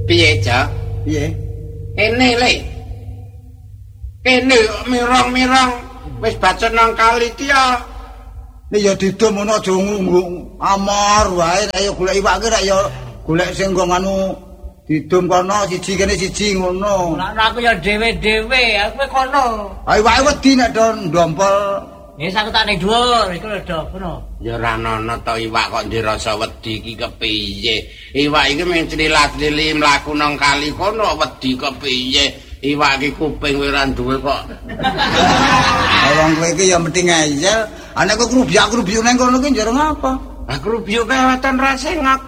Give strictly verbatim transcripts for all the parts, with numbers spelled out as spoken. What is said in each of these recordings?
Piye, Cak? Piye? Kene le. Kene mirong-mirong wis bacot nang kali ki ya. Nek ya didom ngono aja amar wae nek ya golek iwak ki nek ya golek sing nggo anu didom kono siji kene siji ngono. Lah aku ya dhewe-dhewe, aku kono. Ha iwake wedi nek do ndompol. Nek aku tak ning dhuwur iku lho do kono. Ya ora ana to iwak kok dirasa wedi iki kepiye. Iwak iki mung crilat-crili mlaku nang kali kono wedi kepiye. Iwak iki kuping ora duwe kok. Wong kowe iki ya mesti ngeyel. Ana kok krubyak-krubyuk nang kono ki njero ngapa? Lah krubyuk kewatan rasengak.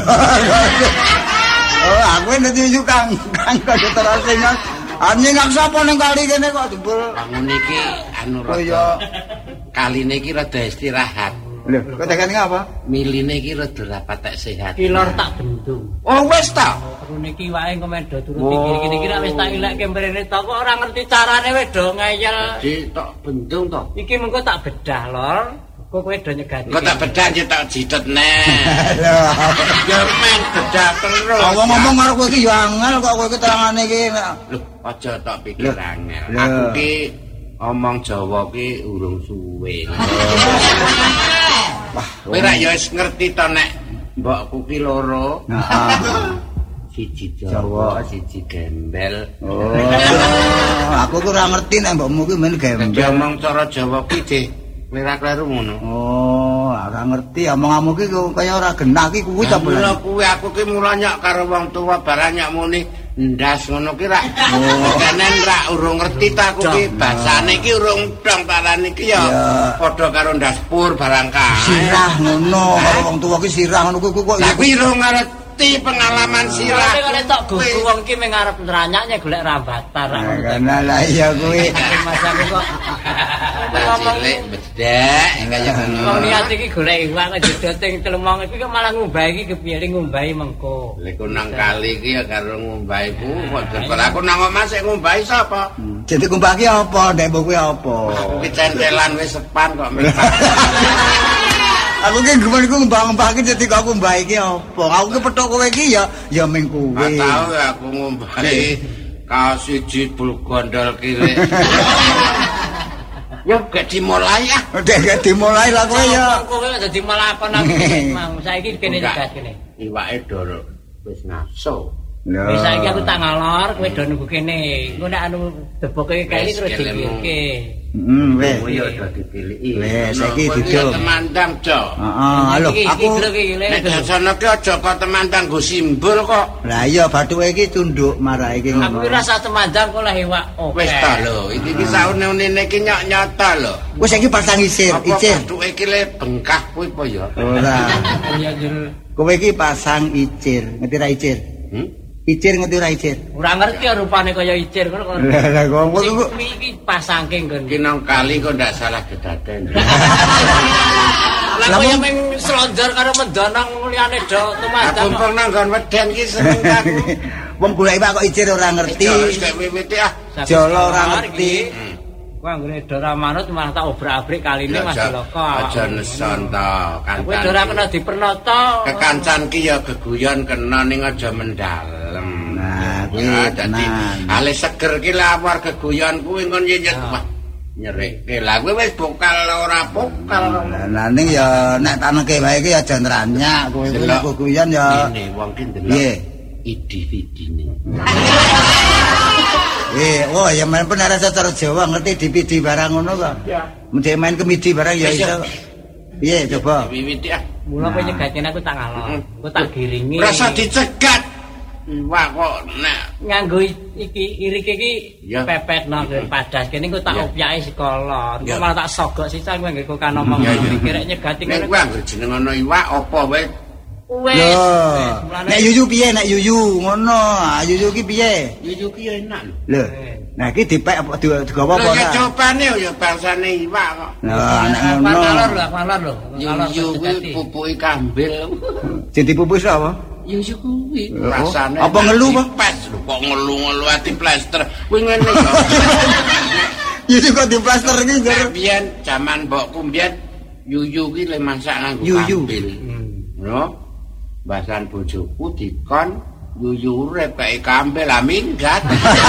Oh, aku nek yuyu Kang, Kang kok rasengak. Ane ngak sapa ning kali kene kok jebul. Bangun iki anu kaya kaline iki rada istirahat. Lho, kok tekan ngapa? Miline iki rada ra patek sehat. Kilor tak bendung. Oh, wis ta. Rune iki wae komedo turut iki iki kira wis tak ilekke mrene to kok ora ngerti carane wis do ngeyel. Di tok bendung to. Iki mengko tak bedah, Lor. Kok kowe do nyegati. Kok tak bedah yo tak jitet neh. Lho, ya men bedah terus. Wong ngomong karo kowe iki yo angel kok kowe iki terangane iki. Lho, aja tak pikir angel. Aku ki omong Jawa ki urung suwe. Wah, kowe ra yo wis ngerti to nek mbokku ki loro. Heeh. Siji Jawa, siji gembel. Oh. Aku ku ora ngerti nek mbokmu ki men gembel. Omong cara Jawa ki deh kleru ngono. Oh, ora ngerti omonganmu ki kaya ora genah ki kuwi ta bener. Mula kuwi aku ki mulanya karo wong tuwa barang nyak muni ndas ngono ki ra. Kenen ra urung ngerti ta aku ki basane ki urung dong tarane ki ya padha karo ndas pur barang kae. Sirah ngono karo wong tuwa ki sirah ngono kuwi kok. Lah kuwi urung ngerti pengalaman sirah. Nek nek tok gugu wong ki mung arep nranyaknya golek rambatar. Karena lah iya kuwi. Mas aku kok cilik bedhek kaya ngono. Wong niat iki golek iwak jedot ing Telemong iki kok malah ngumbahi iki kepiye ngumbahi mengko. Lha iku nang kali iki ya karo ngumbahi ku kok jebul aku nang omah sik ngumbahi sapa? Jadi ngumbahi ki apa? Ndek mbok kuwi apa? Aku ki centelan wis sepan kok Aku ki gumun iku ngembang-ngembang ki dadi kok aku mbah iki apa? Aku ki petok kowe iki ya ya ming kuwi. Ora tau aku ngombahi kaos siji bul gondol kiri. Ya gak dimulai ah. Udah gak dimulai lah kowe ya. Kowe dadi malah apa nang mang saiki kene gas kene. Iwake dor wis ngaso. Lho. Wis saiki aku tak ngalor kowe do nunggu kene. Engko nek anu deboke kali terus dipilihke. Heeh, wis. Oh iya do dipiliki. Wis saiki didol. Temandang, Cok. Heeh, halo aku nek dasane ki aja kok temandang go simbol kok. Lah iya bathuke iki tunduk marah iki Aku ngono. rasa temandang kok lah iwak. Wis ta lho, iki ki saune-une iki nyok nyata lho. Wis saiki pasang isir, icir. Bathuke iki le bengkah kuwi apa ya? Ora. Ya jur. Kowe iki pasang icir, ngerti ra icir? Hmm? Icir ngerti ora icir? Ora ngerti rupane kaya icir ngono kok. Lah lah kok Kuwi iki pasangke nggon. Iki nang kali kok ndak salah kedaden. Lah kok ya meng slonjor karo mendonong liyane do temandang. Aku pernah nggon weden ki seneng aku. Wong golek iwak kok icir ora ngerti. Wis kaya wiwiti ah. Jolo ora ngerti. Ku anggere do ra manut malah tak obrak-abrik kaline Mas Loko. Aja neson to, kancan. Kowe do ora kena dipernoto. Kekancan ki ya geguyon kena ning aja mendalem. Nah, kuwi dadi ale seger ki lawar geguyon kuwi ngon nyet wah nyereke. Lah kowe wis bokal ora pokal. Lah ning ya nek taneke wae iki aja nranyak kowe geguyon ya. Ngene wong ki ndelok. Piye? Idi-idine. Eh, oh ya main benar secara Jawa ngerti D V D barang ngono kok. Ya. Mesti main kemidi barang ya iso. Piye coba? Wiwiti ah. Mula kowe nyegatine aku tak ngalor. Aku tak giringi. Rasa dicegat. Wah kok nek nganggo iki irik iki pepet nang padas kene engko tak opyake sekolah. Engko malah tak sogok sisa kowe nggo kan omong mikir nyegati kene. Nek kowe anggere jeneng ana iwak apa wae. Wes. Nek yuyu piye nek yuyu ngono? Ah yuyu ki piye? Yuyu ki enak lho. Lho. Nah iki dipek apa digawa apa? Ya cobane ya bangsane iwak kok. Lah nek ngono. Ngalor lho, ngalor lho. Yuyu kuwi pupuki kambil. Jadi pupus apa? Yuyu kuwi rasane. Apa ngelu apa? Pes lho kok ngelu-ngelu ati plester. Kuwi ngene ya. Yuyu kok diplaster iki jare. Biyen jaman mbokku biyen yuyu ki le masak nganggo kambil. Yo. Bahasan bojoku dikon Yuyu urip kae kambe lah minggat.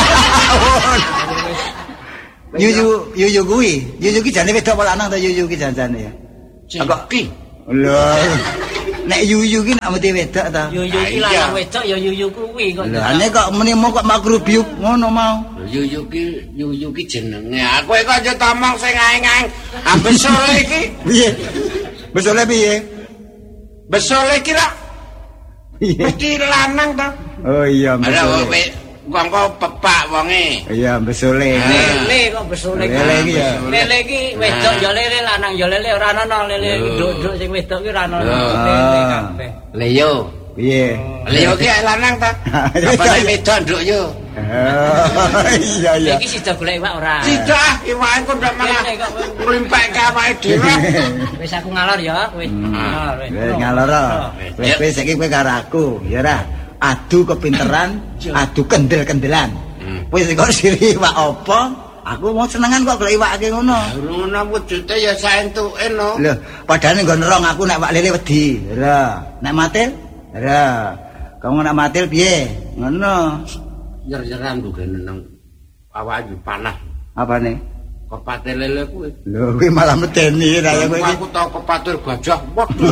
Yuyu yuyu kuwi, yuyu ki jane wedok apa lanang ta yuyu ki janjane ya? Cengki. Lho. Nek yuyu ki nek mesti wedok ta? Yuyu ki lanang wedok ya yuyu kuwi kok. Lah nek kok menimo kok makrubiuk ngono mau. Yuyu ki yuyu ki jenenge. Aku kok aja tomong sing aeng-aeng. Ah besole iki. Piye? Besole piye? Besole iki ra mesti lanang ta? Oh iya, besole. Wong kok pepak wonge. Iya, besole. Lele kok besole. Lele iki ya. Lele iki wedok ya lele, lanang ya lele, ora ana lele nduk-nduk sing wedok ki ora ana lele kabeh. Leo. Piye? Leo ki lanang ta? Apa nek wedok nduk yo? Iya iya. Iki sida golek iwak ora? Sida ah, iwake kok ndak malah nglimpekke awake dhewe. Wis aku ngalor ya, wis ngalor. Wis ngalor. Wis wis saiki kowe karo aku, ya ora. Adu kepinteran, adu kendel-kendelan. Wis kok siri iwak apa? Aku mau senengan kok golek iwake ngono. Ngono wujude ya saentuke no. Lho, padahal nggon nerong aku nek wak lele wedi. Ora. Nek matil? Ora. Kamu nek matil piye? Ngono. Yer-yeran juga nang awak yo panah. Apane? Kepate lele kuwi. Lho, kuwi malah medeni ra ya kowe iki. Aku tau kepatur gajah. Waduh.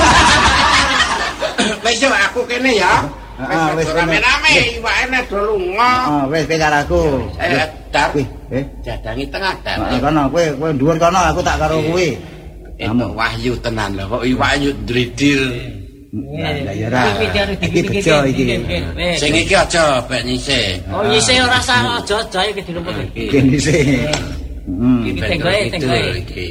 Wis yo aku kene ya. Heeh, wis rame-rame iwake nek do lunga. Heeh, wis kowe karo aku. Eh, dar. Eh, Jadangi tengah dar. heeh kono kowe kowe dhuwur kono aku tak karo kowe. Itu wahyu tenan lho kok iwake dridil. Lah ya ra. Iki bejo iki. Sing iki aja bek nyisih. Oh nyisih ora sah aja-aja iki dilumpuk iki. Iki dhisik. Heeh. Iki tenggoe tenggoe iki.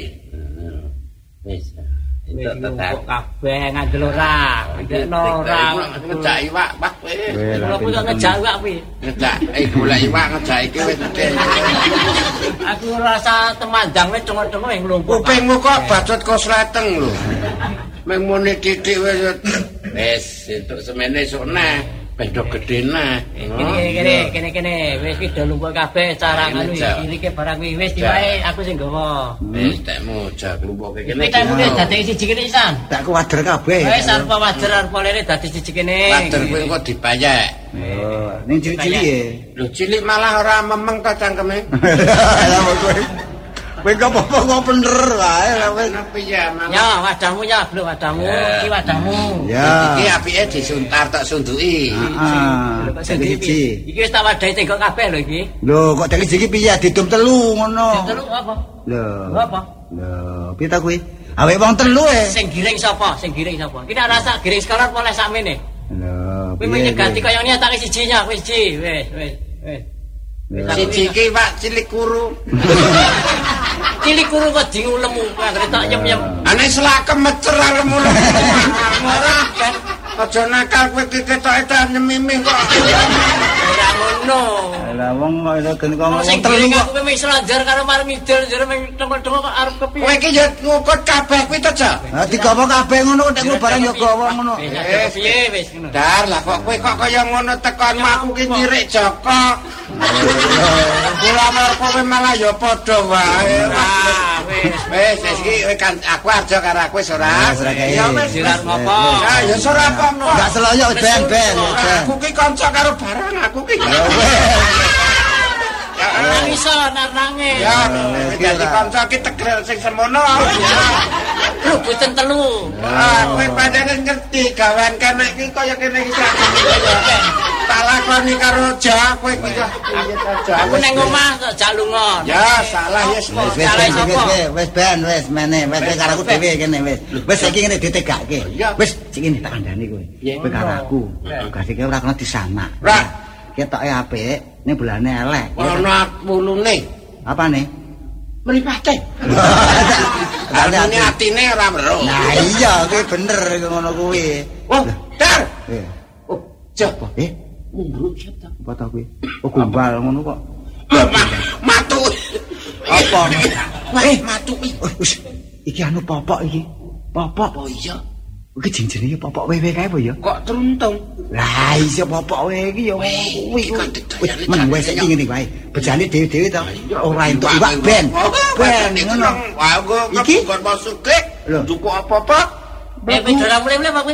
Wis. Itu tetep kabeh ngandel ora. Ndekno ora. Ngejak iwak Pak kowe. Lha kok ngejak iwak kuwi. Ngejak eh golek iwak ngejak iki wis gede. Aku rasa temandang wis cengok-cengok ing nglumpuk. Kupingmu kok bacot kosleteng lho. Meng muni titik wis wis entuk semene esuk neh bendok gedhe neh. Kene kene kene kene wis iki do lumpuk kabeh cara nganu iki barang kuwi wis diwae aku sing gawa. Wis tekmu jak lumpuke kene. Kita muni dadi siji kene isan. Tak kuwader kabeh. Wis arep wajar arep lere dadi siji kene. Wader kuwi kok dipayek. Oh, ning cilik-cilik ya. Lho cilik malah ora memeng ta cangkeme. Lah kowe. Kowe kok apa kok bener wae wis. Piye malah. Ya wadahmu ya blok wadahmu iki wadahmu. Ya. Iki apike disuntar tak sunduki. Heeh. Siji. Iki wis tak wadahi tenggok kabeh lho iki. Lho, kok dadi iki piye didum telu ngono. Telu apa? Lho. Apa? Lho, piye ta kuwi? Awake wong telu e. Sing giring sapa? Sing giring sapa? Ki nek rasa giring sekolah oleh sakmene. Lho, Kuwi mung ganti kaya ngene tak sijinya wis ji, wis wis wis. Siji iki Pak cilik kuru. Cilik kuru kok diulemu anggere tak nyem-nyem. Ane selakem mecer lemu-lemu. Ora kan. Aja nakal kowe ketoke ta nyemimih kok. Ora ngono. Lah wong kok gen kok Sing telu giring kok. aku mung selanjar karo Marmidul jare mung tengok-tengok kok arep kepiye. Kowe iki ya ngukut kabeh kuwi to, Ja? Lah digawa kabeh ngono kok nek barang ya gawa ngono. Wis piye wis ngono. Dar lah kok kowe kok kaya ngono tekonmu aku ki nyirik Joko. Kula marep kowe malah ya padha wae. Ah, wis Wis wis iki kan aku aja karo aku wis ora. Ya wis sirat ngopo. Ya ya ora apa-apa. Enggak seloyo ben-ben. Aku ki kanca karo barang aku ki. Nang iso nanange. Ya, dadi kanca ki tegrel sing semono. Lho boten telu. Ah, kowe pancen ngerti gawean kenek ki kaya kene iki. Tak lakoni karo Ja, kowe iki. Aku nang omah kok jak lunga. Ya, salah yes. Wis wis wis wis ben wis meneh wis karo aku dhewe kene wis. Wis saiki ngene ditegake. Wis sik ngene tak kandhani kowe. Kowe karo aku. Gasike ora kena disanak. Ora. Ketoke apik, ning bulane elek. Ono wulune. Apane? Mripate. Arane atine ora weruh. Nah iya kuwi bener ngono kuwi. Oh, Dar. Eh, Oh, Ja. eh, Mumbruk siapa? apa ta kuwi? Oh gombal ngono kok. Matu. Apa? Wah, matu iki. Oh, wis. Iki anu popok iki. Popok. Oh iya. Iki jenenge popok wewe kae apa ya? Kok teruntung? Lah iso popok wewe iki ya kuwi. Men wis iki ngene wae. Bejane dhewe-dhewe to. Ora entuk iwak ben. Ben ngono. Wah, aku Iki? kon mau sugih. Lho. Cukup apa-apa? Eh wis ora mulai-mulai Pak kuwi.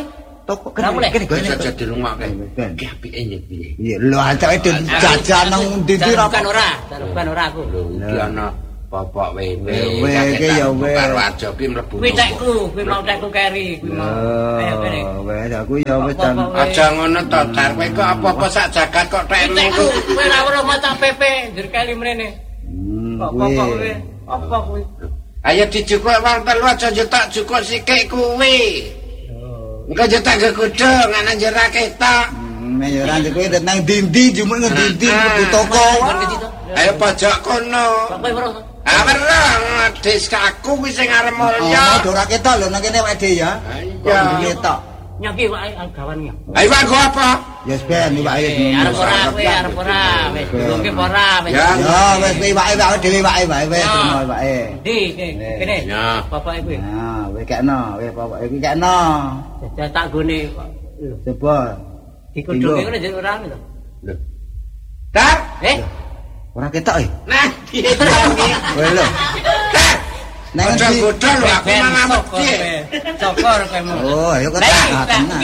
toko Ora boleh. kene Wis aja dirungokke. Ki apike nyek piye? Iya, lho acake jajan nang ndi-ndi ra bukan ora, bukan ora aku. Lho iki ana popok wewe. Wewe iki ya wewe. Karo aja ki mlebu. Kuwi tekku, kuwi mau tekku keri, kuwi mau. Ayo kene. Wes aku ya wis jan. Aja ngono to, Tar. Kowe kok apa-apa sak jagat kok tekmu. Tekku, kowe ora ora mata P P, ndir kali mrene. Kok apa kowe? Apa kowe? Ayo dijukuk wong telu aja nyetok jukuk sikik kuwi. Engko nyetok gegudung ana njero ketok. Nek yo ora kuwi nang ndi-ndi jumuk nang ndi-ndi mlebu toko. Ayo pojok kono. Kok kowe weruh? Ah weruh, dis aku kuwi sing arep mulya. Oh, ora ketok lho nang kene wek ya. Iya. Ketok. Nyaki wae gawan ya. Ayo aku apa? Yes ben iwake. Arep ora kowe, arep ora. Wis durungke ora wis. Ya wis iwake wae dhewe wae wae wis terima wae. Ndi kene. Ya. Bapak kuwi. Nah, wis kekno, wis pokoke iki kekno. Dadak tak gone. Coba. Dikudunge ngene jen ora lho. Lho. Tar? Eh? Ora ketok e. Nah, piye to? Wes lho. Tar. Nang Aja ndi? godhol lho aku malah wedi. Cokor kowe. Oh, ayo ketok. Tenang.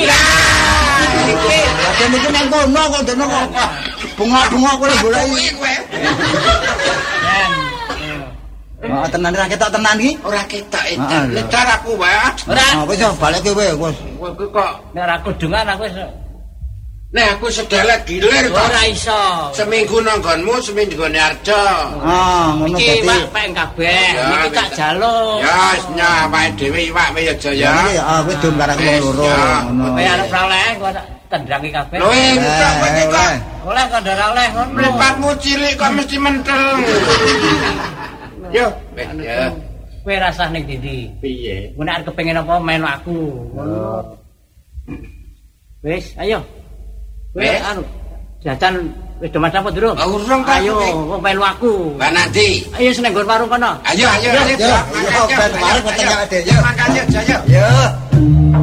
Lha niku nang kono kok dene kok. Bunga-bunga kula golek. Kuwi kowe. Oh, tenan ra ketok tenan iki? Ora ketok Heeh, edan. lho. Tar aku wae. Ora. Oh, wis balik kowe wis. Kowe kok Nek ora kudungan aku wis nek aku sedelet gilir to. ora iso. Seminggu nang nggonmu, seminggu nggone Arjo. Ah, ngono Iki dadi. wak pek kabeh. Ya, Niki tak wis. jaluk. Ya wis nyawake dhewe iwak wae aja Ya ya. iki ah wis dum karo wong loro Ya. ngono. Kowe arep ora oleh kok tak tendrangi kabeh. Lho eh kok kowe iki kok Oleh kok ora oleh ngono. mripatmu cilik kok mesti mentel. Yo, wis ya. Kowe rasah ning ndi? Piye? Mun arep kepengin apa main aku. Ngono. Wis, ayo. Kowe Eh? anu jajan wis do mas apa durung? Ah, urung, Kak. Ayo, kok melu aku. Mbak Nadi. Ayo seneng nggon warung kono. Ayo ayo ayo. Yo, yo ben mari ketemu dhewe yo. Makanya aja yo. Yo.